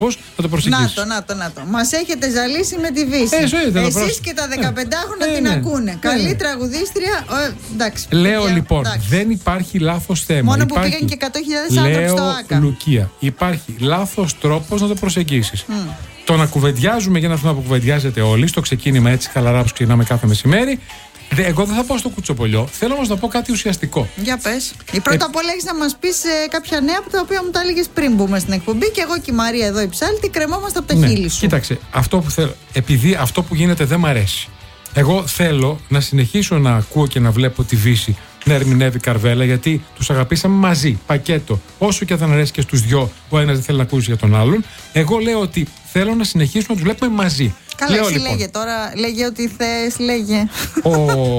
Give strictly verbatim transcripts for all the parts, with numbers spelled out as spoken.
Πώς θα το προσεγγίσεις. Να το, να το, να το. Μας έχετε ζαλίσει με τη Βύση. Ε, Εσείς προσ... και τα δεκαπεντάχρονα ε, την ναι. ακούνε. Ε, Καλή ναι. τραγουδίστρια. Ε, εντάξει. Λέω παιδιά, λοιπόν, εντάξει. δεν υπάρχει λάθος θέμα. Μόνο υπάρχει... που πήγαν και εκατό χιλιάδες άνθρωποι στο ΆΚΑ. Λέω, Λουκία, υπάρχει λάθος τρόπος να το προσεγγίσεις. Mm. Το να κουβεντιάζουμε για να αυτό που κουβεντιάζετε όλοι, στο ξεκίνημα έτσι χαλαρά που ξεκινάμε κάθε μεσημέρι. Εγώ δεν θα πω στο κουτσοπολιό, θέλω όμως να πω κάτι ουσιαστικό. Για πες. Η πρώτα απ' όλα έχεις να μας πεις ε, κάποια νέα από τα οποία μου τα έλεγες πριν μπούμε στην εκπομπή και εγώ και η Μαρία εδώ η ψάλτη κρεμόμαστε από τα ναι, χείλη σου. Κοίταξε, αυτό που θέλω, επειδή αυτό που γίνεται δεν μ' αρέσει. Εγώ θέλω να συνεχίσω να ακούω και να βλέπω τη Βύση να ερμηνεύει Καρβέλα, γιατί τους αγαπήσαμε μαζί, πακέτο. Όσο και δεν αρέσει και στους δυο, ο ένας δεν θέλει να ακούσει για τον άλλον. Εγώ λέω ότι θέλω να συνεχίσουμε να τους βλέπουμε μαζί. Καλά, λέω, εσύ λοιπόν, λέγε τώρα, λέγε ό,τι θες, λέγε. Ο,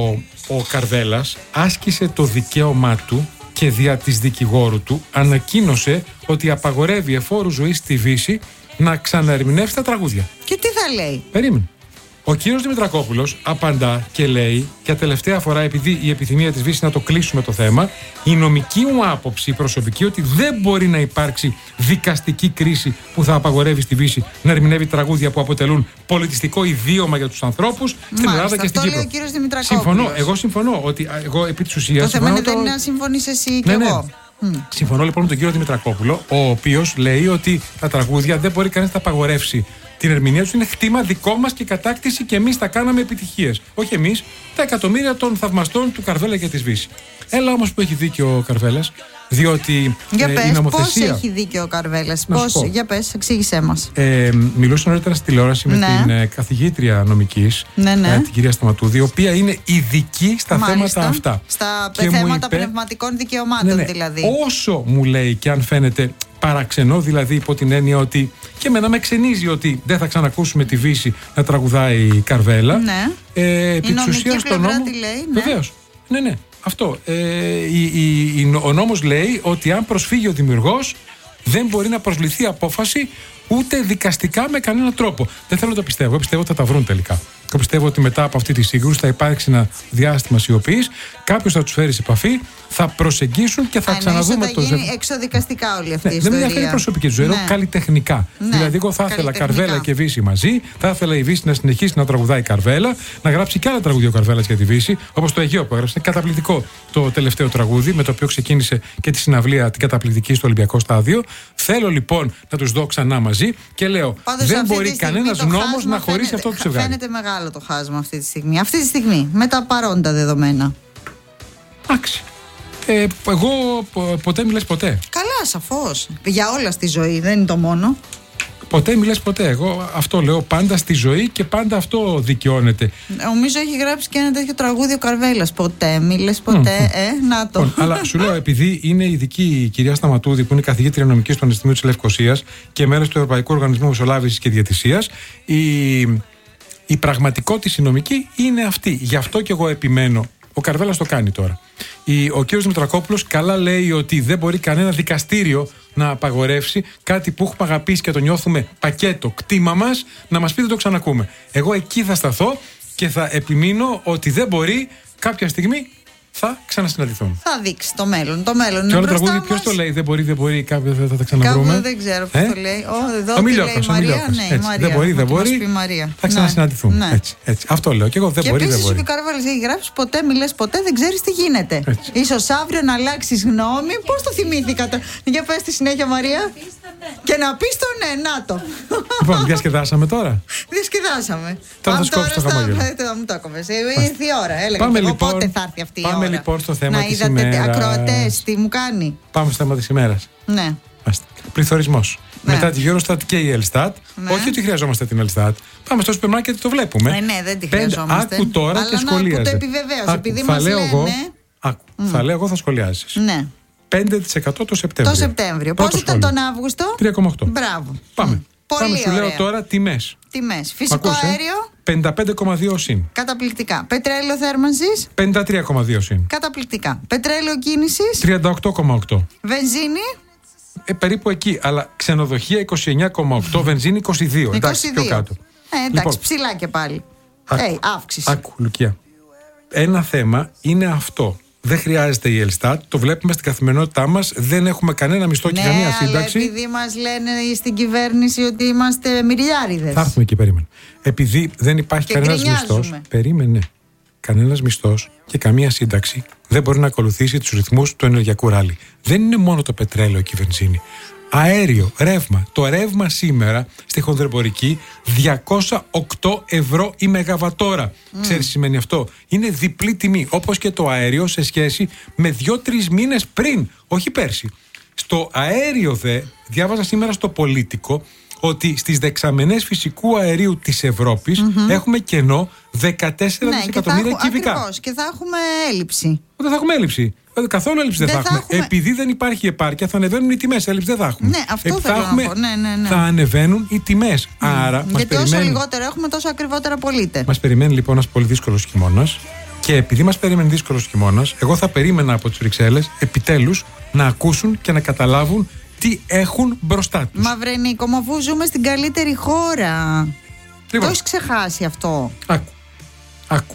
ο Καρβέλας άσκησε το δικαίωμά του και δια της δικηγόρου του ανακοίνωσε ότι απαγορεύει εφόρου ζωής στη Βύση να ξαναερμηνεύσει τα τραγούδια. Και τι θα λέει? Περίμενε. Ο κύριος Δημητρακόπουλος απαντά και λέει, για τελευταία φορά, επειδή η επιθυμία της Βύσης να το κλείσουμε το θέμα, η νομική μου άποψη, η προσωπική, ότι δεν μπορεί να υπάρξει δικαστική κρίση που θα απαγορεύει στη Βύση να ερμηνεύει τραγούδια που αποτελούν πολιτιστικό ιδίωμα για τους ανθρώπους στην Ελλάδα και στην Κύπρο. Λέει ο κύριος Δημητρακόπουλος. Συμφωνώ, εγώ συμφωνώ ότι εγώ επί της ουσίας. Το θέμα είναι δεν είναι να συμφωνείς εσύ και ναι, εγώ. Ναι. Mm. Συμφωνώ λοιπόν με τον κύριο Δημητρακόπουλο, ο οποίος λέει ότι τα τραγούδια δεν μπορεί κανείς να τα απαγορεύσει. Την ερμηνεία του είναι χτήμα δικό μας και κατάκτηση και εμείς τα κάναμε επιτυχίες. Όχι εμείς, τα εκατομμύρια των θαυμαστών του Καρβέλα και της Βύση. Έλα όμως που έχει δίκιο ο Καρβέλας, διότι για ε, πες, η νομοθεσία. πώς έχει δίκιο ο Καρβέλας, πώς, για πες, εξήγησέ μας. Ε, μιλούσα νωρίτερα στη τηλεόραση με ναι. την ε, καθηγήτρια νομικής, ναι, ναι. ε, την κυρία Σταματούδη, η οποία είναι ειδική στα Μάλιστα, θέματα αυτά. Στα και θέματα είπε, πνευματικών δικαιωμάτων ναι, ναι, δηλαδή. Όσο μου λέει και αν φαίνεται παραξενό, δηλαδή υπό την έννοια ότι και εμένα με ξενίζει ότι δεν θα ξανακούσουμε τη Βύση να τραγουδάει η Καρβέλα. Ναι. Ε, επί η νομική πλευρά νόμο, τι λέει, ναι. Βεβαίως. Ναι, ναι. Αυτό. Ε, η, η, η, ο νόμος λέει ότι αν προσφύγει ο δημιουργός δεν μπορεί να προσληφθεί απόφαση ούτε δικαστικά με κανένα τρόπο. Δεν θέλω να το πιστεύω. Εγώ πιστεύω ότι θα τα βρουν τελικά. Και πιστεύω ότι μετά από αυτή τη σύγκρουση θα υπάρξει ένα διάστημα σιωπής. Κάποιος θα τους φέρει σε επαφή, θα προσεγγίσουν και θα Α, ξαναδούμε ναι, το ζεύγο. Θα γίνει εξοδικαστικά όλη αυτή ναι, η ιστορία. Δεν με ιστορία. ενδιαφέρει η προσωπική ζωή, ναι. καλλιτεχνικά. Ναι, δηλαδή, εγώ θα ήθελα Καρβέλα και Βύση μαζί, θα ήθελα η Βύση να συνεχίσει να τραγουδάει η Καρβέλα, να γράψει και άλλα τραγούδια ο Καρβέλας για τη Βύση, όπως το Αιγαίο που έγραψε. Είναι καταπληκτικό το τελευταίο τραγούδι, με το οποίο ξεκίνησε και τη συναυλία την καταπληκτική στο Ολυμπιακό Στάδιο. Θέλω λοιπόν να τους δω ξανά μαζί και λέω: πάντως, δεν μπορεί κανένας νόμος να χωρίσει φαίνεται, αυτό το ψευδάρι. Φαίνεται μεγάλο το χάσμα αυτή τη στιγμή. Αυτή τη στιγμή, με τα παρόντα δεδομένα. Εντάξει. Ε, εγώ ποτέ μιλες ποτέ. Καλά, σαφώς. Για όλα στη ζωή, δεν είναι το μόνο. Ποτέ μιλες ποτέ. Εγώ αυτό λέω πάντα στη ζωή και πάντα αυτό δικαιώνεται. Νομίζω έχει γράψει και ένα τέτοιο τραγούδι ο Καρβέλας. Ποτέ μιλες ποτέ. Mm. Ε, να το. Λοιπόν, αλλά σου λέω, επειδή είναι ειδική η κυρία Σταματούδη, που είναι καθηγήτρια νομικής του Πανεπιστημίου της Λευκωσίας και μέλος του Ευρωπαϊκού Οργανισμού Μεσολάβησης και Διαιτησίας, η, η πραγματικότητα η νομική είναι αυτή. Γι' αυτό και εγώ επιμένω. Ο Καρβέλας το κάνει τώρα. Η, ο κ. Δημητρακόπουλος καλά λέει ότι δεν μπορεί κανένα δικαστήριο να απαγορεύσει κάτι που έχουμε αγαπήσει και το νιώθουμε πακέτο, κτήμα μας, να μας πει δεν το ξανακούμε. Εγώ εκεί θα σταθώ και θα επιμείνω ότι δεν μπορεί κάποια στιγμή θα ξανασυναντηθούν. Θα δείξει το μέλλον. Το μέλλον και είναι όλο το τραγούδι, μας. ποιος το λέει, δεν μπορεί, δεν μπορεί, κάποιο θα, θα τα ξαναβρούμε. Κάπου δεν ξέρω ποιος ε? το λέει. Oh, εδώ ο τι λέει η Μαρία. Ναι, η Μαρία. Δεν μπορεί, δεν μπορεί. Θα ξανασυναντηθούν. Ναι. Έτσι, έτσι. Αυτό λέω. Και εγώ δεν και μπορεί, δεν μπορεί. Και επίσης ο Καρβέλας έχει γράψει: ποτέ μιλες ποτέ, δεν ξέρεις τι γίνεται. Έτσι. Ίσως αύριο να αλλάξεις γνώμη. Πώς το θυμήθηκα τώρα. Για πες τη συνέχεια, Μαρία. Και να πεις το ναι, να το. Λοιπόν, διασκεδάσαμε τώρα. Διασκεδάσαμε. Τώρα θα σκόψει το χαμόγελο. Μου το έκοβες. Ήρθε η ώρα. Έλεγα πότε θα έρθει αυτή η ώρα. Πάμε λοιπόν στο θέμα της ημέρας. Να είδατε ακροατές τι μου κάνει. Πάμε στο θέμα της ημέρας. Ναι. Πληθωρισμός. Ναι. Μετά τη Eurostat και η Ελστάτ. Ναι. Όχι ότι χρειαζόμαστε την Ελστάτ. Πάμε στο σούπερ μάρκετ και το βλέπουμε. Ναι, ναι, δεν τη χρειαζόμαστε. Άκου τώρα αλλά και σχολίαζε. Αλλά να το επιβεβαίωσε. Επειδή μας λένε. Εγώ, άκου, mm. Θα λέω εγώ, θα σχολιάζεις. Ναι. πέντε τοις εκατό το Σεπτέμβριο. Το Σεπτέμβριο. Πώς ήταν τον Αύγουστο? τρία κόμμα οκτώ. Μπράβο. Πάμε. Πολύ Πάμε, σου ωραία. λέω τώρα τιμές. Τιμές. Φυσικό Ακούσε, αέριο. πενήντα πέντε κόμμα δύο συν. Καταπληκτικά. Πετρέλαιο θέρμανσης. πενήντα τρία κόμμα δύο συν. Καταπληκτικά. Πετρέλαιο κίνησης. τριάντα οκτώ κόμμα οκτώ. Βενζίνη. Ε, περίπου εκεί. Αλλά ξενοδοχεία είκοσι εννιά κόμμα οκτώ, βενζίνη είκοσι δύο. Εντάξει, πιο κάτω. Ε, εντάξει, λοιπόν, ψηλά και πάλι. Άκου, hey, αύξηση. Άκου, Λουκία. Ένα θέμα είναι αυτό. Δεν χρειάζεται η Ελστάτ, το βλέπουμε στην καθημερινότητά μας. Δεν έχουμε κανένα μισθό και ναι, καμία σύνταξη. Αλλά επειδή μας λένε στην κυβέρνηση ότι είμαστε μυριάριδες. Θα έρθουμε και περίμενε. Επειδή δεν υπάρχει κανένας μισθός. Περίμενε. Κανένας μισθός και καμία σύνταξη δεν μπορεί να ακολουθήσει τους ρυθμούς του ενεργειακού ράλι. Δεν είναι μόνο το πετρέλαιο και η βενζίνη. Αέριο, ρεύμα. Το ρεύμα σήμερα στη χονδρεμπορική διακόσια οκτώ ευρώ η μεγαβατόρα. Mm. Ξέρεις τι σημαίνει αυτό? Είναι διπλή τιμή, όπως και το αέριο σε σχέση με δύο-τρεις μήνες πριν, όχι πέρσι. Στο αέριο δε, διάβαζα σήμερα στο Πολίτικο ότι στις δεξαμενές φυσικού αερίου της Ευρώπης mm-hmm. έχουμε κενό δεκατέσσερα ναι, δισεκατομμύρια κυβικά. Ακριβώς, και θα έχουμε έλλειψη. Δεν θα έχουμε έλλειψη. Καθόλου έλλειψη δεν, δεν θα, θα έχουμε. έχουμε. Επειδή δεν υπάρχει επάρκεια, θα ανεβαίνουν οι τιμές. Έλλειψη δεν θα έχουμε. Ναι, αυτό θα, έχουμε, ναι, ναι, ναι. θα ανεβαίνουν οι τιμές. Mm. Άρα, γιατί μας όσο περιμένει... λιγότερο έχουμε, τόσο ακριβότερα πωλείται. Μας περιμένει λοιπόν ένας πολύ δύσκολος χειμώνας. Και επειδή μας περιμένει δύσκολος χειμώνας, εγώ θα περίμενα από τις Βρυξέλλες επιτέλους να ακούσουν και να καταλάβουν τι έχουν μπροστά τους. Μα βρε Νίκο, μα αφού ζούμε στην καλύτερη χώρα. Λοιπόν, το έχεις ξεχάσει αυτό? Άκου. Άκου.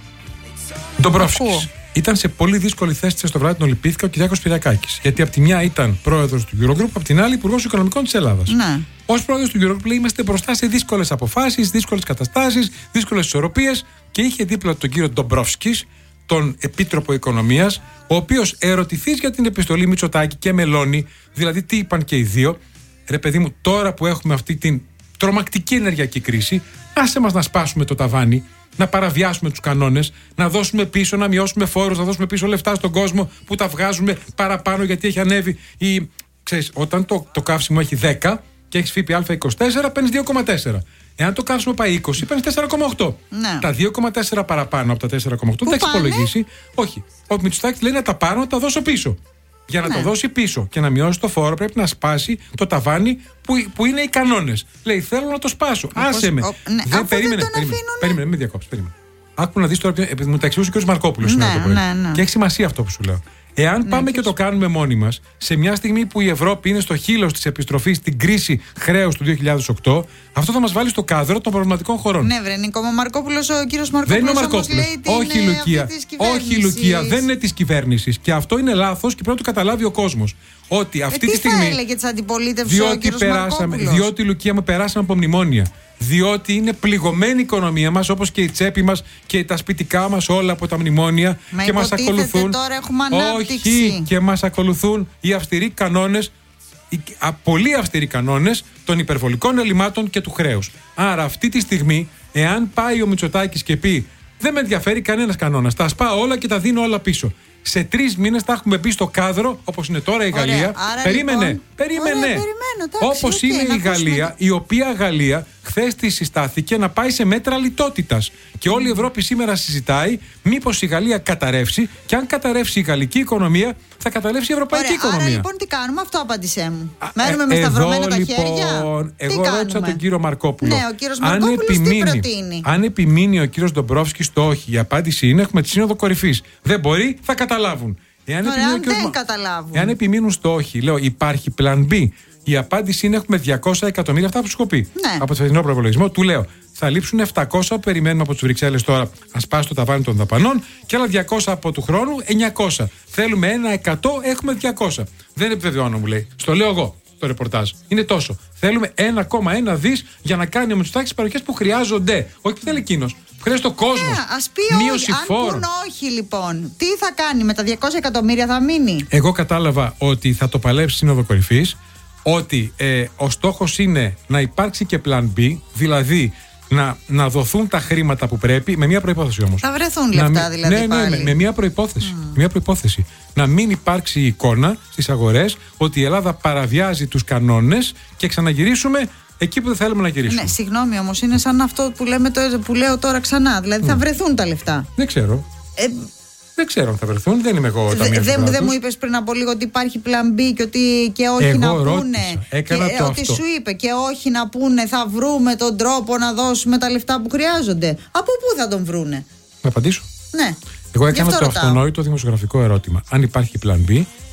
Ντομπρόφσκης. Ήταν σε πολύ δύσκολη θέση στο βράδυ, τον λυπήθηκα ο Κυριάκος Πυριακάκης. Γιατί από τη μια ήταν πρόεδρος του Eurogroup, από την άλλη υπουργός οικονομικών της Ελλάδας. Ναι. Ως πρόεδρος του Eurogroup, λέει, είμαστε μπροστά σε δύσκολες αποφάσεις, δύσκολες καταστάσεις, δύσκολες ισορροπίες. Και είχε δίπλα τον κύριο Ντομπρόφσκης, τον Επίτροπο Οικονομίας, ο οποίος ερωτηθείς για την επιστολή Μητσοτάκη και Μελώνη, δηλαδή τι είπαν και οι δύο. Ρε παιδί μου, τώρα που έχουμε αυτή την τρομακτική ενεργειακή κρίση, άσε μας να σπάσουμε το ταβάνι, να παραβιάσουμε τους κανόνες, να δώσουμε πίσω, να μειώσουμε φόρους, να δώσουμε πίσω λεφτά στον κόσμο που τα βγάζουμε παραπάνω γιατί έχει ανέβει η... Ξέρεις, όταν το, το καύσιμο έχει δέκα και έχεις ΦΠΑ είκοσι τέσσερα, παίρνεις δύο κόμμα τέσσερα. Εάν το καύσιμο πάει είκοσι, παίρνεις τέσσερα κόμμα οκτώ. Ναι. Τα δύο κόμμα τέσσερα παραπάνω από τα τέσσερα κόμμα οκτώ δεν τα έχεις υπολογίσει. Όχι. Ο Μητσοτάκης λέει να τα πάρω, να τα δώσω πίσω. Για να ναι. το δώσει πίσω και να μειώσει το φόρο, πρέπει να σπάσει το ταβάνι που, που είναι οι κανόνες. Λέει, θέλω να το σπάσω. Όπως, άσε με. Ο, ναι, δεν περίμενε. Δεν περίμενε, περίμενε, μην διακόψει. Περίμενε. Άκου να δεις τώρα, επειδή μου τα εξηγούσε ο κ. Μαρκόπουλος. Ναι, ναι, ναι, ναι. Και έχει σημασία αυτό που σου λέω. Εάν ναι, πάμε και, και το κάνουμε μόνοι μας, σε μια στιγμή που η Ευρώπη είναι στο χείλος της επιστροφής στην κρίση χρέους του δύο χιλιάδες οκτώ, αυτό θα μας βάλει στο κάδρο των προβληματικών χωρών. Ναι, βρε Νίκο, ο Μαρκόπουλος, ο κύριος Μαρκόπουλος. Δεν είναι ο Μαρκόπουλος. Όχι, Λουκία. Όχι, Λουκία, δεν είναι της κυβέρνησης. Και αυτό είναι λάθος και πρέπει να το καταλάβει ο κόσμος. Ότι αυτή ε, τη στιγμή. Τι θα έλεγε της αντιπολίτευσης ο κύριος Μαρκόπουλος? Διότι, Λουκία, με περάσαμε από μνημόνια. Διότι είναι πληγωμένη η οικονομία μας, όπως και η τσέπη μας και τα σπιτικά μας όλα από τα μνημόνια. Μα και μας ακολουθούν. Τώρα έχουμε ανάπτυξη. Όχι, και μας ακολουθούν οι αυστηροί κανόνες, οι πολύ αυστηροί κανόνες των υπερβολικών ελλημάτων και του χρέους. Άρα αυτή τη στιγμή, εάν πάει ο Μητσοτάκης και πει δεν με ενδιαφέρει κανένας κανόνας, τα σπάω όλα και τα δίνω όλα πίσω. Σε τρεις μήνες θα έχουμε μπει στο κάδρο, όπως είναι τώρα η Γαλλία. Ωραία, άρα, περίμενε, λοιπόν, περίμενε. Ωραία, όπως okay, είναι η Γαλλία, ακούσουμε... η οποία Γαλλία χθες τη συστάθηκε να πάει σε μέτρα λιτότητας. Και όλη η Ευρώπη σήμερα συζητάει μήπως η Γαλλία καταρρεύσει, και αν καταρρεύσει η γαλλική οικονομία, θα καταρρεύσει η ευρωπαϊκή Ωραία, οικονομία. Άρα λοιπόν τι κάνουμε, αυτό απάντησέ μου. Α, Μένουμε ε, με σταυρωμένα τα λοιπόν, χέρια. Εγώ ρώτησα τον κύριο Μαρκόπουλο. Ναι, ο κύριος Μαρκόπουλος τι προτείνει? Αν επιμείνει ο κύριος Ντομπρόφσκης στο όχι, η απάντηση είναι έχουμε τη Σύνοδο Κορυφής. Δεν μπορεί, θα καταλάβουν. Εάν, Ωραία, αν δεν Μα... καταλάβουν. Εάν επιμείνουν στο όχι, λέω υπάρχει πλαν B. Η απάντηση είναι έχουμε διακόσια εκατομμύρια, αυτά που σου έχω πει. Ναι. Από το φετινό προπολογισμό, του λέω θα λείψουν επτακόσια που περιμένουμε από τις Βρυξέλλες τώρα, να σπάσει το ταβάνι των δαπανών, και άλλα διακόσια από του χρόνου, εννιακόσια. Θέλουμε ένα εκατό, έχουμε διακόσια. Δεν επιβεβαιώνω, μου λέει. Στο λέω εγώ το ρεπορτάζ. Είναι τόσο. Θέλουμε ένα κόμμα ένα δις για να κάνει ο Μητσοτάκης τις παροχές που χρειάζονται. Όχι που θέλει εκείνος. Χρειάζεται ο κόσμος. Yeah, ας πει μείωση όχι. φόρων. Αν πούν όχι, λοιπόν, τι θα κάνει με τα διακόσια εκατομμύρια, θα μείνει? Εγώ κατάλαβα ότι θα το παλέψει η Σύνοδο Κορυφής, ότι ε, ο στόχος είναι να υπάρξει και πλαν B, δηλαδή να, να δοθούν τα χρήματα που πρέπει, με μια προϋπόθεση όμως. Θα βρεθούν λεφτά, δηλαδή. Ναι, ναι, ναι, με μια προϋπόθεση. Mm. Μια προϋπόθεση. Να μην υπάρξει εικόνα στις αγορές ότι η Ελλάδα παραβιάζει τους κανόνες και ξαναγυρίσουμε εκεί που δεν θέλουμε να γυρίσουμε. Ναι, συγγνώμη όμως, είναι σαν αυτό που, λέμε το, που λέω τώρα ξανά. Δηλαδή θα βρεθούν τα λεφτά. Δεν ξέρω. Ε, δεν ξέρω αν θα βρεθούν, δεν είμαι εγώ ταμείο. Δεν δε μου είπες πριν από λίγο ότι υπάρχει πλαν B και ότι και όχι εγώ να ρώτησα, πούνε. Έκανα και, το ότι αυτό. σου είπε και όχι να πούνε, θα βρούμε τον τρόπο να δώσουμε τα λεφτά που χρειάζονται. Από πού θα τον βρούνε? Να απαντήσω. Ναι. Εγώ έκανα το αυτονόητο δημοσιογραφικό ερώτημα. Αν υπάρχει πλαν B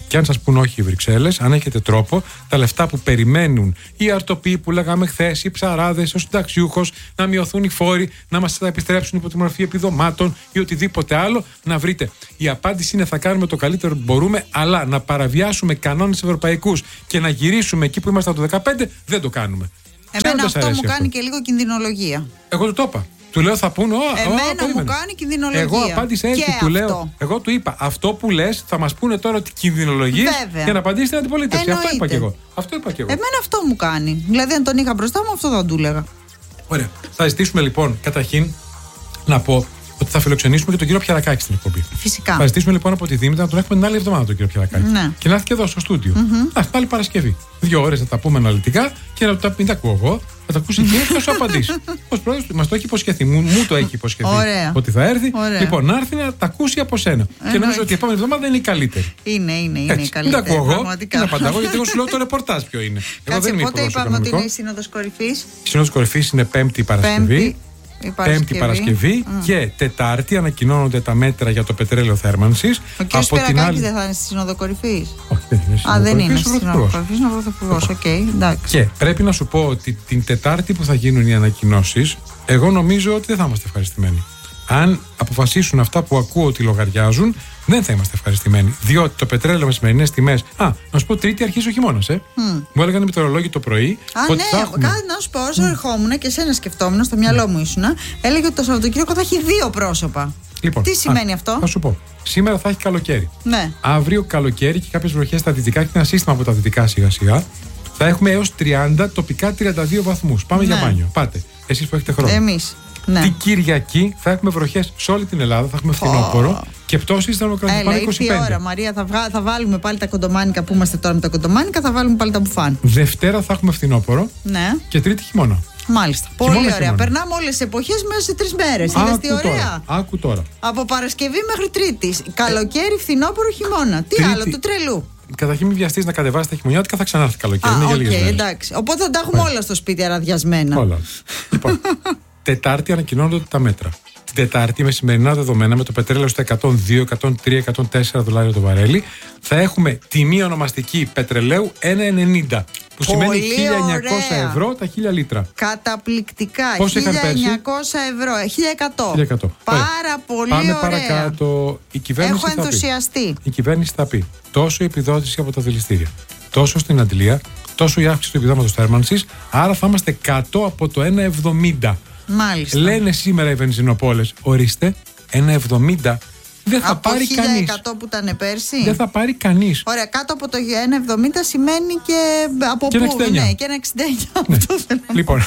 Και αν σας πούν όχι οι Βρυξέλλες, αν έχετε τρόπο, τα λεφτά που περιμένουν οι αρτοποί που λέγαμε χθες, οι ψαράδες, ο συνταξιούχος, να μειωθούν οι φόροι, να μας τα επιστρέψουν υπό τη μορφή επιδομάτων ή οτιδήποτε άλλο, να βρείτε. Η απάντηση είναι θα κάνουμε το καλύτερο που μπορούμε, αλλά να παραβιάσουμε κανόνες ευρωπαϊκούς και να γυρίσουμε εκεί που ήμασταν το δεκαπέντε, δεν το κάνουμε. Εμένα αυτό μου κάνει αυτό. Και λίγο κινδυνολογία. Εγώ το είπα. Του λέω θα πούνε. Εμένα μου κάνει κινδυνολογία. Εγώ απάντησα έτσι. Του λέω, εγώ του είπα αυτό που λες θα μας πούνε τώρα ότι κινδυνολογείς για να απαντήσει την αντιπολίτευση. Αυτό είπα και εγώ. Αυτό είπα και εγώ. Εμένα αυτό μου κάνει. Δηλαδή, αν τον είχα μπροστά μου, αυτό θα του έλεγα. Ωραία. Θα ζητήσουμε λοιπόν καταρχήν να πω ότι θα φιλοξενήσουμε και τον κύριο Πιαρακάκη στην εκπομπή. Φυσικά. Θα ζητήσουμε λοιπόν από τη Δήμητρα να τον έχουμε την άλλη εβδομάδα τον κύριο Πιαρακάκη. Ναι. Και να έρθει και εδώ στο στούντιο. Mm-hmm. Α, πάλι Παρασκευή. Δύο ώρες να τα πούμε αναλυτικά και να τα μην τα ακούω εγώ. Θα τα ακούσει εκείνο και θα σου απαντήσει. Ω πρόεδρος μας το έχει υποσχεθεί. Μου, μου το έχει υποσχεθεί. Ωραία. Ότι θα έρθει. Ωραία. Λοιπόν, να έρθει να τα ακούσει από σένα. Ε, και νομίζω ότι η επόμενη εβδομάδα είναι η καλύτερη. Είναι, είναι, είναι η καλύτερη. Δεν τα ακούω εγώ. Δεν απαντάω εγώ γιατί εγώ σου λέω το ρεπορτάζ ποιο είναι. Κάτσε, πότε είπαμε ότι είναι η Σύνοδος Κορυφής. Η Σύνοδος Κορυφής είναι Πέμπτη Παρασκευή. Παρασκευή. Πέμπτη Παρασκευή mm. και Τετάρτη ανακοινώνονται τα μέτρα για το πετρέλαιο θέρμανσης. Ο κ. Σπυρακάκης άλλη... δεν θα είναι στη Σύνοδο Κορυφής. Όχι, δεν είναι. Α, δεν είναι στη Σύνοδο Κορυφής, είναι ο Πρωθυπουργός. Οκ, εντάξει. Και πρέπει να σου πω ότι την Τετάρτη που θα γίνουν οι ανακοινώσεις, εγώ νομίζω ότι δεν θα είμαστε ευχαριστημένοι. Αν αποφασίσουν αυτά που ακούω ότι λογαριάζουν, δεν θα είμαστε ευχαριστημένοι. Διότι το πετρέλαιο με σημερινές τιμές. Α, να σου πω, Τρίτη αρχίζει ο χειμώνας, ε. Mm. Μου έλεγαν οι μετεωρολόγοι το πρωί. Α, ότι ναι, έχουμε... κάτι να σου πω, όσο mm. ερχόμουν και εσένα σκεφτόμουν, στο μυαλό mm. μου ήσουν, έλεγε ότι το Σαββατοκύριακο θα έχει δύο πρόσωπα. Λοιπόν, τι σημαίνει α, αυτό? Θα σου πω. Σήμερα θα έχει καλοκαίρι. Ναι. Αύριο καλοκαίρι και κάποιες βροχές στα δυτικά και ένα σύστημα από τα δυτικά σιγά-σιγά. Θα έχουμε έως τριάντα, τοπικά τριάντα δύο βαθμούς. Πάμε ναι. για μπάνιο. Πάτε. Εσείς που έχετε χρόνο. Εμείς. Ναι. Την Κυριακή θα έχουμε βροχές σε όλη την Ελλάδα, θα έχουμε φθινόπωρο oh. και πτώσεις θα έχουμε είκοσι πέντε. Έλα, ώρα, Μαρία, θα, βγα... θα βάλουμε πάλι τα κοντομάνικα που είμαστε τώρα με τα κοντομάνικα, θα βάλουμε πάλι τα μπουφάν. Δευτέρα θα έχουμε φθινόπωρο ναι. και Τρίτη χειμώνα. Μάλιστα. Πολύ χειμώνα, ωραία. Χειμώνα. Περνάμε όλες τις εποχές μέσα σε τρεις μέρες. Είδες τι ωραία. Άκου τώρα. Από Παρασκευή μέχρι Τρίτη. Καλοκαίρι, φθινόπωρο, χειμώνα. Τι τρίτη... άλλο, του τρελού. Καταρχήν μην βιαστείς να κατεβάσεις τα χειμωνιάτικα, θα ξανάρθει καλοκαίρι. Α, οκ, okay, εντάξει. Οπότε θα τα έχουμε όλα στο σπίτι αραδιασμένα. Όλα. Λοιπόν. Τετάρτη ανακοινώνονται τα μέτρα. Την Τετάρτη με σημερινά δεδομένα με το πετρέλαιο στα εκατόν δύο, εκατόν τρία, εκατόν τέσσερα δολάρια το βαρέλι θα έχουμε τιμή ονομαστική πετρελαίου ένα ενενήντα που πολύ σημαίνει χίλια εννιακόσια ευρώ τα χίλια λίτρα. Καταπληκτικά. χίλια εννιακόσια ευρώ, χίλια εκατό. χίλια εκατό. Πάρα Ωραία. πολύ Πάμε ωραία. Πάμε παρακάτω. Η κυβέρνηση Έχω ενθουσιαστεί. Θα πει. Η κυβέρνηση θα πει τόσο η επιδότηση από τα δηληστήρια, τόσο στην αντλία, τόσο η αύξηση του επιδόματος θέρμανσης, άρα θα είμαστε κάτω από το ένα εβδομήντα. Μάλιστα. Λένε σήμερα οι βενζινοπόλες, ορίστε, ένα εβδομήντα δεν θα από πάρει κανείς. χίλια εκατό που ήταν πέρσι. Δεν θα πάρει κανείς. Ωραία, κάτω από το ένα εβδομήντα σημαίνει και από και πού, ναι, και ένα εξήντα εννιά. Ναι. Λοιπόν,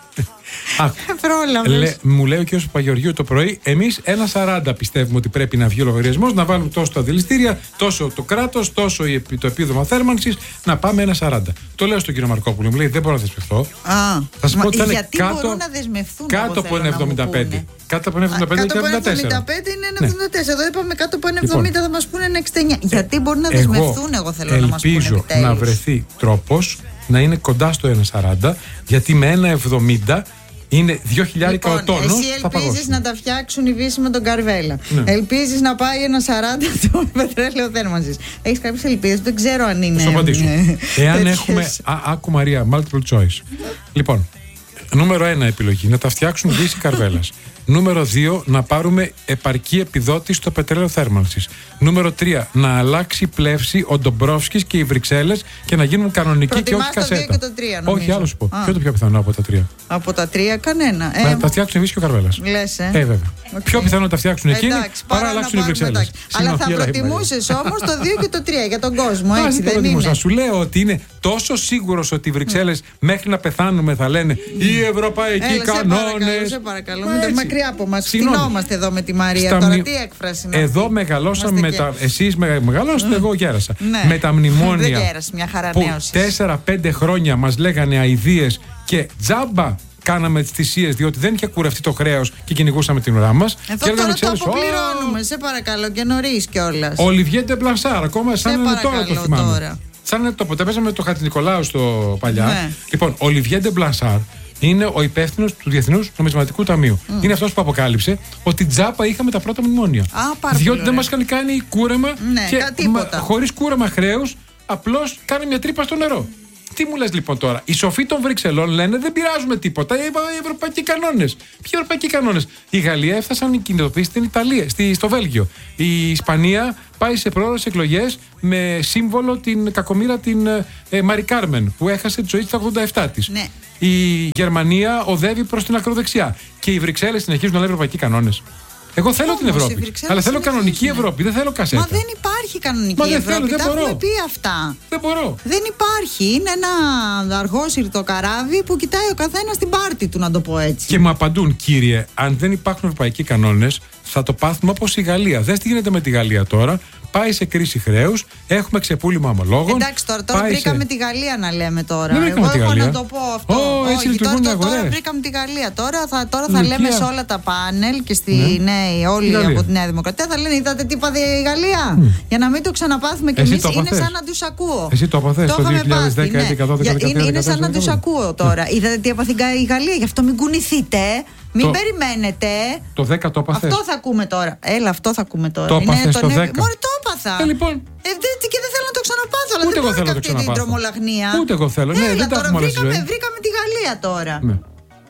Λε, μου λέει ο κ. Παπαγεωργίου το πρωί, εμείς ένα σαράντα πιστεύουμε ότι πρέπει να βγει ο λογαριασμός, να βάλουμε τόσο τα δηληστήρια, τόσο το κράτος, τόσο το επίδομα θέρμανσης, να πάμε ένα σαράντα. Το λέω στον κύριο Μαρκόπουλο, μου λέει δεν μπορώ να δεσμευτώ. Α, θα σου πω ότι γιατί κάτω, μπορούν να δεσμευτούν κάτω από ένα εβδομήντα πέντε. Κάτω από ένα εβδομήντα πέντε είναι ένα εβδομήντα πέντε είναι ένα εβδομήντα τέσσερα. Εδώ είπαμε κάτω από ένα εβδομήντα θα μας πούνε ένα εξήντα εννιά. Γιατί μπορούν να δεσμευτούν, εγώ θέλω να μας πούνε. Ελπίζω να βρεθεί τρόπος να είναι κοντά στο ένα σαράντα, γιατί με ένα εβδομήντα είναι δύο χιλιάδες λοιπόν, ο τόνος. Εσύ ελπίζεις να τα φτιάξουν οι Βύσσοι με τον Καρβέλα. Ναι. Ελπίζεις να πάει ένα σαράντα το πετρέλαιο θέρμανσης. Έχεις κάποιες ελπίδες, δεν ξέρω αν είναι. Θα σου απαντήσω. Εάν έχουμε. Α, άκου Μαρία, multiple choice. Λοιπόν, νούμερο ένα επιλογή, να τα φτιάξουν Βύσσοι Καρβέλας. Νούμερο δύο, να πάρουμε επαρκή επιδότηση στο πετρέλαιο θέρμανσης. Νούμερο τρία, να αλλάξει πλεύση ο Ντομπρόφσκης και οι Βρυξέλλες και να γίνουν κανονικοί και όχι κασέτα. Το δύο και το τρία, νομίζω. Όχι, άλλο σου πω. Ποιο είναι το πιο πιθανό από τα τρία? Από τα τρία, κανένα. Να ε, τα φτιάξουν οι Βύσσοι και ο Καρβέλας. Λες, ε. Ε, βέβαια. Okay. Πιο πιθανό να τα φτιάξουν εκείνοι παρά να αλλάξουν οι Βρυξέλλες. Αλλά θα προτιμούσες όμως το δύο και το τρία για τον κόσμο, έτσι δεν είναι? Σου λέω ότι είναι τόσο σίγουρος ότι οι Βρυξέλλες μέχρι να πεθάνουμε θα λένε οι ευρωπαϊκοί κανόνες. Σε παρακαλώ, μην μακριά από μας. Φτηνόμαστε εδώ με τη Μαρία. Τώρα τι έκφραση είναι? Εδώ μεγαλώσαμε με τα. Εσείς μεγαλώσατε, εγώ γέρασα. Με τα μνημόνια που τέσσερα πέντε χρόνια μας λέγανε αηδίες και τζάμπα κάναμε τις θυσίες διότι δεν είχε κουρευτεί το χρέος και κυνηγούσαμε την ουρά μας. Εδώ τώρα το αποπληρώνουμε, σε παρακαλώ, και νωρίς κιόλας. Ο Ολιβιέ Ντεμπλανσάρ, ακόμα σαν είναι τώρα το θυμάμαι. Σαν είναι το ποτέ παίζαμε το Χατζηνικολάου στο παλιά. Λοιπόν, ο Ολιβιέ Ντεμπλανσάρ Είναι ο υπεύθυνος του Διεθνούς Νομισματικού Ταμείου. Mm. Είναι αυτός που αποκάλυψε ότι τζάπα είχαμε τα πρώτα μνημόνια. Α, διότι δεν μας είχαν κάνει κούρεμα, ναι, και χωρίς κούρεμα χρέους, απλώς κάνει μια τρύπα στο νερό. Τι μου λες λοιπόν τώρα? Οι σοφοί των Βρυξελών λένε δεν πειράζουμε τίποτα. Οι ευρωπαϊκοί κανόνες. Ποιοι ευρωπαϊκοί κανόνες? Η Γαλλία έφτασαν να κινητοποιήσει στην Ιταλία, στη, στο Βέλγιο. Η Ισπανία πάει σε πρόορες εκλογές με σύμβολο την κακομοίρα την ε, Μαρι Κάρμεν που έχασε τη ζωή στα ογδόντα επτά της. Ναι. Η Γερμανία οδεύει προς την ακροδεξιά. Και οι Βρυξέλλες συνεχίζουν να λένε ευρωπαϊκοί κανόνες. Εγώ θέλω όμως την Ευρώπη. Αλλά θέλω κανονική είναι. Ευρώπη, δεν θέλω κασέτα. Μα δεν υπάρχει κανονική Μα δεν Ευρώπη. Θέλω, δεν τα μπορώ. έχουμε πει αυτά. Δεν μπορώ. Δεν υπάρχει. Είναι ένα αργόσυρτο καράβι που κοιτάει ο καθένας την πάρτη του, να το πω έτσι. Και μου απαντούν, κύριε, αν δεν υπάρχουν ευρωπαϊκοί κανόνες, θα το πάθουμε όπως η Γαλλία. Δες τι γίνεται με τη Γαλλία τώρα. Πάει σε κρίση χρέους, έχουμε ξεπούλημα ομολόγων. Εντάξει, τώρα, τώρα βρήκαμε σε... τη Γαλλία να λέμε τώρα. Δεν Εγώ έχω να το πω αυτό. Oh, Όχι, τώρα, τώρα, τώρα βρήκαμε τη Γαλλία. Τώρα θα, τώρα θα λέμε σε όλα τα πάνελ και στη ναι. νέα, όλοι από τη Νέα Δημοκρατία θα λένε: είδατε τι είπατε η Γαλλία. Mm. Για να μην το ξαναπάθουμε κι εμείς, είναι σαν να τους ακούω. Εσύ το απαθές το δύο χιλιάδες δέκα, έντεκα, δώδεκα, είναι, είναι σαν να τους ακούω τώρα. Είδατε τι έπαθε η Γαλλία, γι' αυτό μην κουνηθείτε. Μην το, περιμένετε. Το δέκα το έπαθες. Αυτό θα ακούμε τώρα. Έλα, αυτό θα ακούμε τώρα. Το έπαθες το δέκα. Μωρέ, το έπαθα. Ε, λοιπόν. Ε, δε, και δεν θέλω να το ξαναπάθω, αλλά ούτε δεν μπορώ αυτή την τρομολαγνία. Ούτε εγώ θέλω. Έλα, ναι, δεν τώρα τα βρήκαμε, βρήκαμε τη Γαλλία τώρα. Ναι.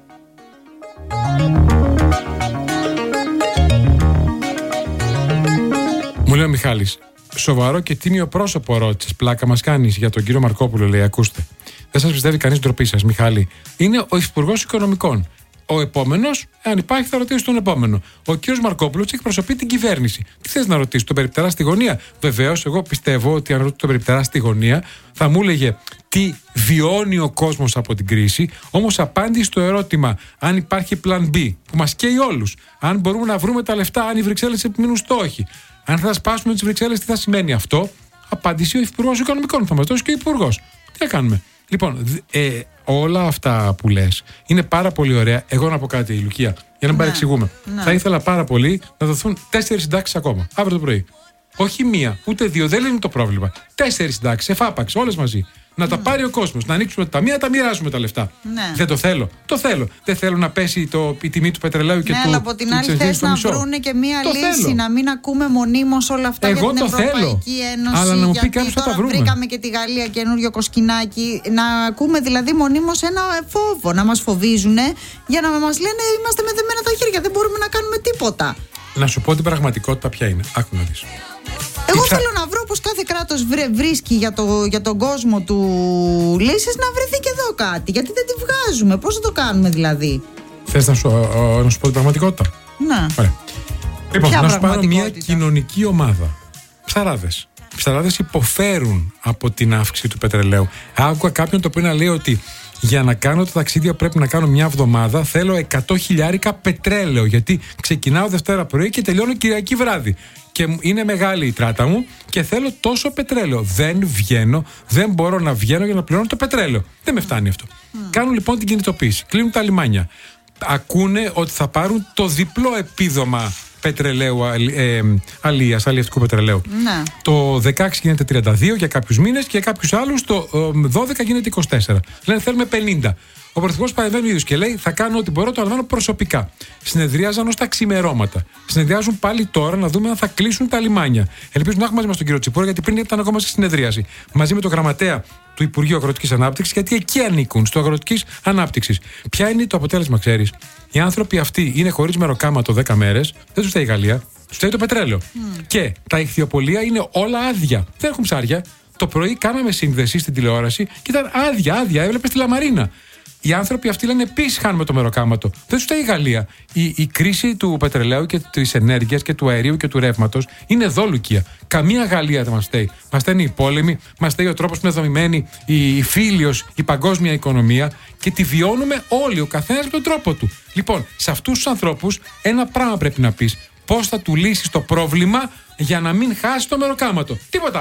Μου λέει ο Μιχάλης, σοβαρό και τίμιο πρόσωπο ρώτησες. Πλάκα μας κάνεις για τον κύριο Μαρκόπουλο, λέει. Ακούστε. Δεν σας πιστεύει κανείς, ντροπή σας, Μιχάλη. Είναι ο Υπουργός Οικονομικών. Ο επόμενος, αν υπάρχει, θα ρωτήσει τον επόμενο. Ο κύριος Μαρκόπουλος εκπροσωπεί την κυβέρνηση. Τι θες να ρωτήσεις, τον περιπτερά στη γωνία? Βεβαίως, εγώ πιστεύω ότι αν ρωτήσω τον περιπτερά στη γωνία, θα μου έλεγε τι βιώνει ο κόσμος από την κρίση. Όμως, απάντηση στο ερώτημα αν υπάρχει plan B, που μας καίει όλους, αν μπορούμε να βρούμε τα λεφτά, αν οι Βρυξέλλες επιμείνουν στο όχι, αν θα σπάσουμε τις Βρυξέλλες, τι θα σημαίνει αυτό? Απάντηση ο Υπουργός Οικονομικών. Θα μας δώσει και ο Υπουργός. Τι θα κάνουμε? Λοιπόν, ε, όλα αυτά που λες είναι πάρα πολύ ωραία. Εγώ να πω κάτι, Λουκία, για να μην ναι, παρεξηγούμε. Ναι. Θα ήθελα πάρα πολύ να δοθούν τέσσερις συντάξεις ακόμα, αύριο το πρωί. Όχι μία, ούτε δύο, δεν λύνει το πρόβλημα. Τέσσερις συντάξεις, εφάπαξ, όλες μαζί. Να mm. τα πάρει ο κόσμος, να ανοίξουμε τα ταμεία, να τα μοιράζουμε τα λεφτά. Ναι. Δεν το θέλω. Το θέλω. Δεν θέλω να πέσει το, η τιμή του πετρελαίου και ναι, του. Ναι, αλλά από την άλλη θες να βρούνε και μία το λύση, θέλω. Να μην ακούμε μονίμως όλα αυτά. Εγώ για την το Ευρωπαϊκή θέλω. Ένωση. Αλλά να μου πει κάποιος θα τα βρούμε. Βρήκαμε και τη Γαλλία καινούριο κοσκινάκι. Να ακούμε δηλαδή μονίμως ένα φόβο, να μας φοβίζουν για να μας λένε είμαστε με δεμένα τα χέρια. Δεν μπορούμε να κάνουμε τίποτα. Να σου πω την πραγματικότητα ποια είναι. Άκου να δεις. Εγώ Ήξα... θέλω να βρω πως κάθε κράτος βρίσκει για, το, για τον κόσμο του λύσεις, να βρεθεί και εδώ κάτι. Γιατί δεν τη βγάζουμε, πώς θα το κάνουμε δηλαδή? Θες να σου, ο, να σου πω την πραγματικότητα? Ναι. Ωραία. Λοιπόν, να σου πάρω μια κοινωνική ομάδα. Ψαράδες. Ψαράδες υποφέρουν από την αύξηση του πετρελαίου. Άκουγα κάποιον το οποίο να λέει ότι για να κάνω τα ταξίδια που πρέπει να κάνω μια εβδομάδα θέλω εκατό χιλιάρικα πετρέλαιο. Γιατί ξεκινάω Δευτέρα πρωί και τελειώνω Κυριακή βράδυ. Και είναι μεγάλη η τράτα μου και θέλω τόσο πετρέλαιο. Δεν βγαίνω, δεν μπορώ να βγαίνω για να πληρώνω το πετρέλαιο. Δεν με φτάνει αυτό. Mm. Κάνουν λοιπόν την κινητοποίηση. Κλείνουν τα λιμάνια. Ακούνε ότι θα πάρουν το διπλό επίδομα πετρελαίου, ε, αλίας, αλλιευτικού πετρελαίου. Ναι. Το δεκαέξι γίνεται τριάντα δύο για κάποιους μήνες και για κάποιους άλλους το ε, δώδεκα γίνεται είκοσι τέσσερα. Λένε θέλουμε πενήντα. Ο Πρωθυπουργός παρεμβαίνει ο ίδιος και λέει θα κάνω ό,τι μπορώ, το αναλαμβάνω προσωπικά. Συνεδρίαζαν ως τα ξημερώματα. Συνεδριάζουν πάλι τώρα να δούμε αν θα κλείσουν τα λιμάνια. Ελπίζουμε να έχουμε μαζί μας τον κύριο Τσιπούρα, γιατί πριν ήταν ακόμα στη συνεδρίαση. Μαζί με τον γραμματέα του Υπουργείου Αγροτικής Ανάπτυξης, γιατί εκεί ανήκουν, στο Αγροτικής Ανάπτυξης. Ποια είναι το αποτέλεσμα, ξέρεις? Οι άνθρωποι αυτοί είναι χωρίς μεροκάματο δέκα μέρες, δεν τους φταίει η Γαλλία, τους φταίει το πετρέλαιο. Mm. Και τα ηχθειοπολεία είναι όλα άδεια. Δεν έχουν ψάρια. Το πρωί κάναμε σύνδεση στην τηλεόραση και ήταν άδεια, άδεια. Έβλεπε τη Λαμαρίνα. Οι άνθρωποι αυτοί λένε επίσης χάνουμε το μεροκάματο. Δεν τους φταίει η Γαλλία. Η, η κρίση του πετρελαίου και της ενέργειας και του αερίου και του ρεύματος είναι εδώ, Λουκία. Καμία Γαλλία δεν μας φταίει. Μας φταίνει οι πόλεμοι, μας φταίει ο τρόπος που είναι δομημένη η, η φίλιος, η παγκόσμια οικονομία και τη βιώνουμε όλοι, ο καθένας με τον τρόπο του. Λοιπόν, σε αυτούς τους ανθρώπους ένα πράγμα πρέπει να πεις. Πώς θα του λύσεις το πρόβλημα για να μην χάσει το μεροκάματο. Τίποτα άλλο.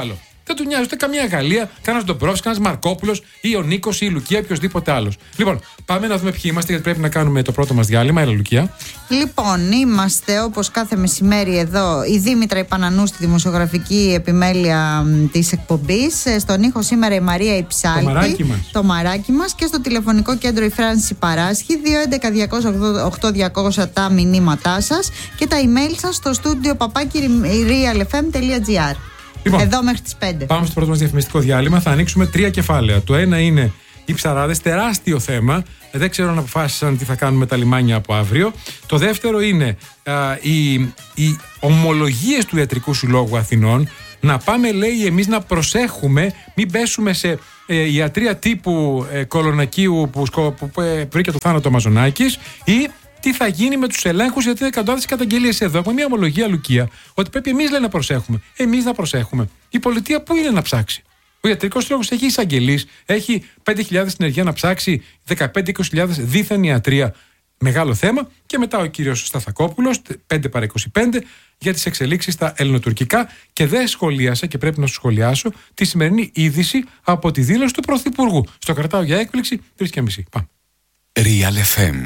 Δεν του νοιάζει ούτε καμία Γαλλία, κανένα Ντομπρόφσκι, κανένα Μαρκόπουλος ή ο Νίκος ή η Λουκία ή οποιοδήποτε άλλο. Λοιπόν, πάμε να δούμε ποιοι είμαστε, γιατί πρέπει να κάνουμε το πρώτο μας διάλειμμα. Έλα, Λουκία. Λοιπόν, είμαστε όπως κάθε μεσημέρι εδώ η Δήμητρα Ιπανανού στη δημοσιογραφική επιμέλεια της εκπομπής. Στον ήχο σήμερα η Μαρία Υψάλτη. Το μαράκι μας. Το μαράκι μας. Και στο τηλεφωνικό κέντρο η Φράνση Παράσχη. δύο έντεκα διακόσια οκτώ διακόσια τα μηνύματά σας και τα email σας στο στούντιο παπάκι realfm.gr. Λοιπόν, εδώ μέχρι τις πέντε. Πάμε στο πρώτο μας διαφημιστικό διάλειμμα. Θα ανοίξουμε τρία κεφάλαια. Το ένα είναι οι ψαράδες, τεράστιο θέμα. Δεν ξέρω αν αποφάσισαν τι θα κάνουν με τα λιμάνια από αύριο. Το δεύτερο είναι α, οι, οι ομολογίες του Ιατρικού Συλλόγου Αθηνών. Να πάμε, λέει, εμείς να προσέχουμε, μην πέσουμε σε ε, ιατρία τύπου ε, κολονακίου που, που, που ε, βρήκε το θάνατο Μαζονάκης, ή τι θα γίνει με τους ελέγχους, γιατί είναι εκατοντάδες καταγγελίες εδώ. Έχουμε μια ομολογία, Λουκία, ότι πρέπει εμείς, λέει, να προσέχουμε. Εμείς να προσέχουμε. Η πολιτεία πού είναι να ψάξει? Ο Ιατρικός Σύλλογος έχει εισαγγελείς, έχει πέντε χιλιάδες συνεργεία να ψάξει, δεκαπέντε με είκοσι χιλιάδες δίθεν ιατρία. Μεγάλο θέμα. Και μετά ο κύριος Σταθακόπουλος, πέντε παρά είκοσι πέντε, για τις εξελίξεις στα ελληνοτουρκικά. Και δεν σχολίασα, και πρέπει να σου σχολιάσω, τη σημερινή είδηση από τη δήλωση του Πρωθυπουργού. Στο κρατάω για έκπληξη, τρεις και μισή. Πάμε. Real εφ εμ.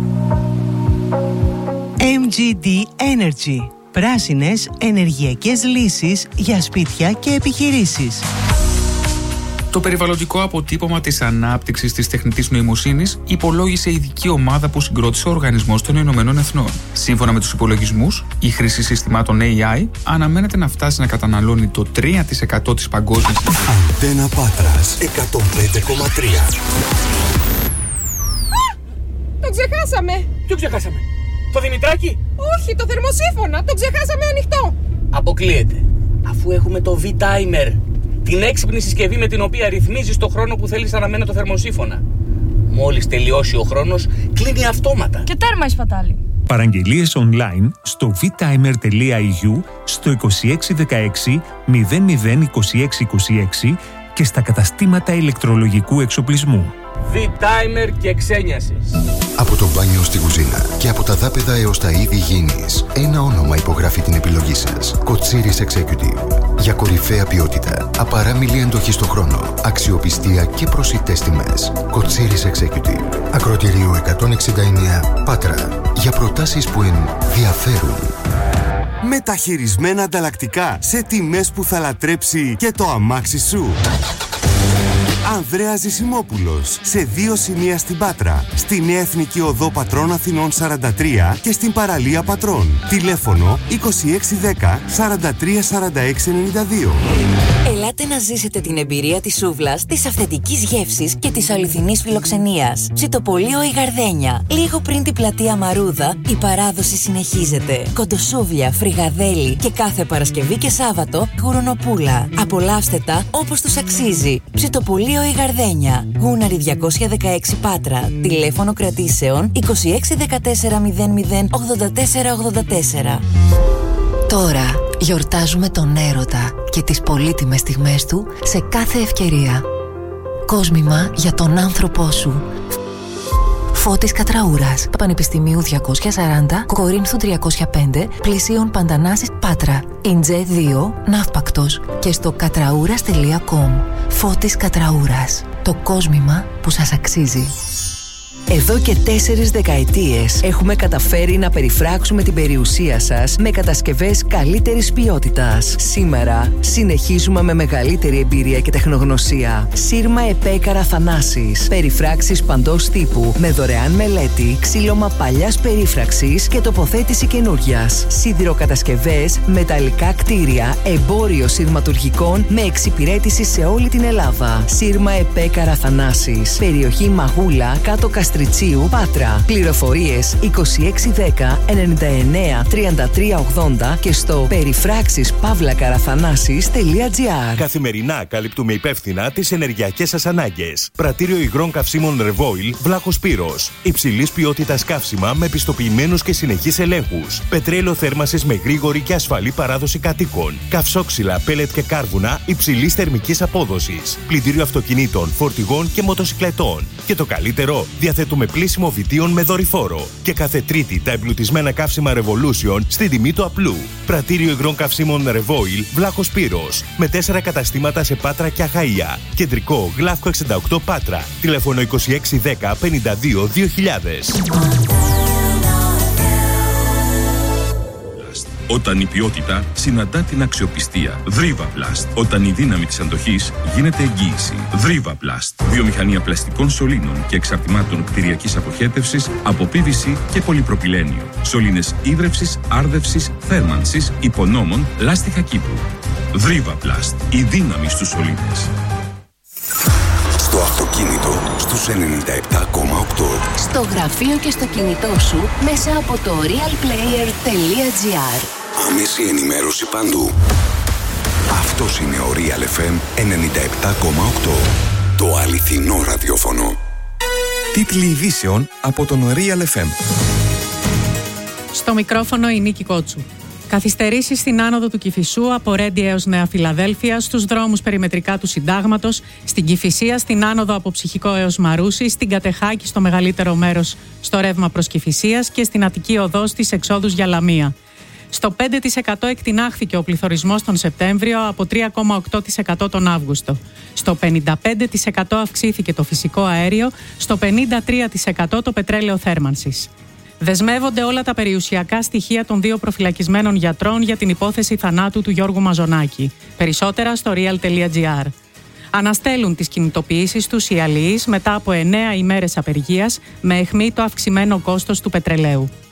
εμ τζι ντι Energy. Πράσινες ενεργειακές λύσεις για σπίτια και επιχειρήσεις. Το περιβαλλοντικό αποτύπωμα της ανάπτυξης της τεχνητής νοημοσύνης υπολόγισε η ειδική ομάδα που συγκρότησε ο Οργανισμός των Ηνωμένων Εθνών. Σύμφωνα με τους υπολογισμούς, η χρήση συστημάτων έι άι αναμένεται να φτάσει να καταναλώνει το τρία τοις εκατό της παγκόσμιας. Αντένα Πάτρας εκατόν πέντε κόμμα τρία. Το ξεχάσαμε! Ποιο ξεχάσαμε? Το Δημητράκι? Όχι, το θερμοσύφωνα! Το ξεχάσαμε ανοιχτό! Αποκλείεται. Αφού έχουμε το V-Timer, την έξυπνη συσκευή με την οποία ρυθμίζεις το χρόνο που θέλεις αναμένει το θερμοσύφωνα. Μόλις τελειώσει ο χρόνος, κλείνει αυτόματα. Και τέρμα η σπατάλη. Παραγγελίες online στο vtimer.eu, στο είκοσι έξι δεκαέξι μηδέν μηδέν είκοσι έξι είκοσι έξι και στα καταστήματα ηλεκτρολογικού εξοπλισμού. V-Timer και ξένιασες. Από το μπάνιο στη κουζίνα και από τα δάπεδα έως τα είδη υγιεινής, ένα όνομα υπογράφει την επιλογή σας. Κοτσίρις Executive. Για κορυφαία ποιότητα, απαράμιλη εντοχή στο χρόνο, αξιοπιστία και προσιτές τιμές. Κοτσίρις Executive. Ακροτηρίου εκατόν εξήντα εννέα Πάτρα. Για προτάσεις που ενδιαφέρουν. Μεταχειρισμένα ανταλλακτικά σε τιμές που θα λατρέψει και το αμάξι σου. Ανδρέας Ζησιμόπουλος, σε δύο σημεία στην Πάτρα, στη Νέα Εθνική Οδό Πατρών Αθηνών σαράντα τρία και στην παραλία Πατρών. Τηλέφωνο είκοσι έξι δέκα σαράντα τρία σαράντα έξι ενενήντα δύο. Ελάτε να ζήσετε την εμπειρία της σούβλας, της αυθεντικής γεύσης και της αληθινής φιλοξενίας. Ψητοπολείο η Γαρδένια. Λίγο πριν την πλατεία Μαρούδα, η παράδοση συνεχίζεται. Κοντοσούβλια, φρυγαδέλι και κάθε Παρασκευή και Σάββατο γουρονοπούλα. Απολαύστε τα όπως τους αξίζει. Ψητοπολείο η Γαρδένια. Γούναρη διακόσια δεκαέξι Πάτρα. Τηλέφωνο κρατήσεων είκοσι έξι δεκατέσσερα μηδέν μηδέn ογδόντα τέσσερα ογδόντα τέσσερα. Τώρα γιορτάζουμε τον έρωτα και τις πολύτιμες στιγμές του σε κάθε ευκαιρία. Κόσμημα για τον άνθρωπό σου. Φώτης Κατραούρας, Πανεπιστημίου διακόσια σαράντα, Κορίνθου τριακόσια πέντε, Πλησίων Παντανάσης, Πάτρα. Ιντζέ δύο, Ναύπακτος και στο κατραούρας τελεία κομ. Φώτης Κατραούρας, το κόσμημα που σας αξίζει. Εδώ και τέσσερις δεκαετίες έχουμε καταφέρει να περιφράξουμε την περιουσία σας με κατασκευές καλύτερης ποιότητας. Σήμερα συνεχίζουμε με μεγαλύτερη εμπειρία και τεχνογνωσία. Σύρμα Επέκαρα Θανάσης. Περιφράξεις παντός τύπου με δωρεάν μελέτη, ξύλωμα παλιάς περίφραξης και τοποθέτηση καινούριας. Σιδηροκατασκευές, μεταλλικά κτίρια, εμπόριο σειρματουργικών με εξυπηρέτηση σε όλη την Ελλάδα. Σύρμα Επέκαρα Θανάσης. Περιοχή Μαγούλα, κάτω Καστριτσίου, Πάτρα. Πληροφορίες είκοσι έξι δέκα ενενήντα εννέα τριάντα τρία ογδόντα και στο περιφράξεις παύλα καραθανάσης τελεία τζι άρ. Καθημερινά καλύπτουμε υπεύθυνα τις ενεργειακές σας ανάγκες. Πρατήριο υγρών καυσίμων Revoil, Βλάχος Πύρος. Υψηλής ποιότητας καύσιμα με πιστοποιημένους και συνεχείς ελέγχους. Πετρέλαιο θέρμανσης με γρήγορη και ασφαλή παράδοση κατοίκων. Καυσόξυλα, πέλετ και κάρβουνα υψηλής θερμικής απόδοσης. Πλυντήριο αυτοκινήτων, φορτηγών και μοτοσυκλετών. Και το καλύτερο, διαθέτουμε διαθέτουμε πλήσιμο βιτίων με δορυφόρο. Και κάθε Τρίτη τα εμπλουτισμένα καύσιμα Revolution στην τιμή του απλού. Πρατήριο υγρών καυσίμων Revoil, Βλάχος Πύρος. Με τέσσερα καταστήματα σε Πάτρα και Αχαΐα. Κεντρικό, Γλαύκο εξήντα οκτώ Πάτρα. Τηλέφωνο είκοσι έξι δέκα πενήντα δύο δύο χιλιάδες. Όταν η ποιότητα συναντά την αξιοπιστία. Δρίβα-Πλαστ. Όταν η δύναμη της αντοχής γίνεται εγγύηση. Δρίβα-Πλαστ. Βιομηχανία πλαστικών σωλήνων και εξαρτημάτων κτηριακής αποχέτευσης από πι βι σι και πολυπροπυλένιο. Σωλήνες ίδρευσης, άρδευσης, θέρμανσης, υπονόμων, λάστιχα κήπου. Δρίβα-Πλαστ. Η δύναμη στους σωλήνες. Στο αυτοκίνητο στους ενενήντα επτά κόμμα οκτώ. Στο γραφείο και στο κινητό σου μέσα από το realplayer τελεία gr. Άμεση ενημέρωση παντού. Αυτός είναι ο Real εφ εμ ενενήντα επτά κόμμα οκτώ. Το αληθινό ραδιόφωνο. Τίτλοι ειδήσεων από τον Real εφ εμ. Στο μικρόφωνο η Νίκη Κότσου. Καθυστερήσεις στην άνοδο του Κηφισού από Ρέντι έως Νέα Φιλαδέλφια, στους δρόμους περιμετρικά του Συντάγματος, στην Κηφισία, στην άνοδο από Ψυχικό έως Μαρούσι, στην Κατεχάκη στο μεγαλύτερο μέρος στο ρεύμα προς Κηφισίας και στην Αττική οδό στις εξόδους για Λαμία. Στο πέντε τοις εκατό εκτινάχθηκε ο πληθωρισμός τον Σεπτέμβριο από τρία κόμμα οκτώ τοις εκατό τον Αύγουστο. Στο πενήντα πέντε τοις εκατό αυξήθηκε το φυσικό αέριο, στο πενήντα τρία τοις εκατό το πετρέλαιο θέρμανσης. Δεσμεύονται όλα τα περιουσιακά στοιχεία των δύο προφυλακισμένων γιατρών για την υπόθεση θανάτου του Γιώργου Μαζονάκη. Περισσότερα στο real τελεία gr. Αναστέλουν τις κινητοποιήσεις τους οι αλληλείς μετά από εννέα ημέρες απεργίας με αιχμή το αυξημένο κόστος του πετρελαίου.